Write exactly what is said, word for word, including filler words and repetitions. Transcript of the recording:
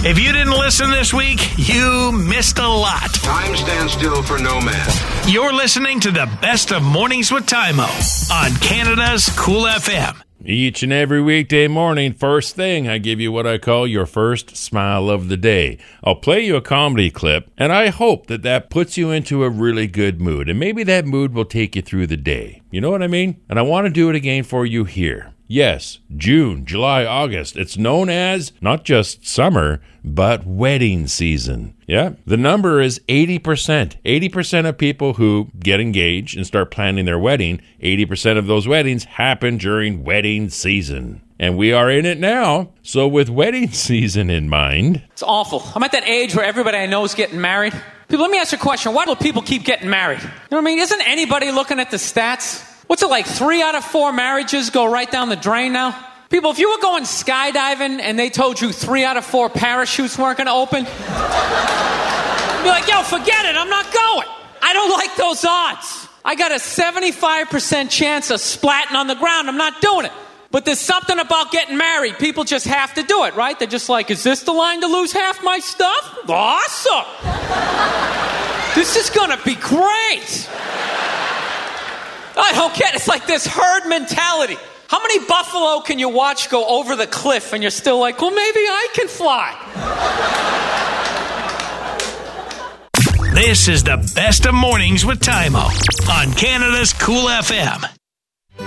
If you didn't listen this week, you missed a lot. Time stands still for no man. You're listening to the best of Mornings with Tymo on Canada's Cool F M. Each and every weekday morning, first thing, I give you what I call your first smile of the day. I'll play you a comedy clip, and I hope that that puts you into a really good mood. And maybe that mood will take you through the day. You know what I mean? And I want to do it again for you here. Yes, June, July, August. It's known as not just summer, but wedding season. Yeah, the number is eighty percent. eighty percent of people who get engaged and start planning their wedding, eighty percent of those weddings happen during wedding season. And we are in it now. So with wedding season in mind... It's awful. I'm at that age where everybody I know is getting married. People, let me ask you a question. Why do people keep getting married? You know what I mean? Isn't anybody looking at the stats? What's it like? Three out of four marriages go right down the drain now? People, if you were going skydiving and they told you three out of four parachutes weren't going to open, you'd be like, yo, forget it. I'm not going. I don't like those odds. I got a seventy-five percent chance of splatting on the ground. I'm not doing it. But there's something about getting married. People just have to do it, right? They're just like, is this the line to lose half my stuff? Awesome. This is going to be great. I don't get it. It's like this herd mentality. How many buffalo can you watch go over the cliff and you're still like, well, maybe I can fly? This is the best of Mornings with Tymo on Canada's Cool F M.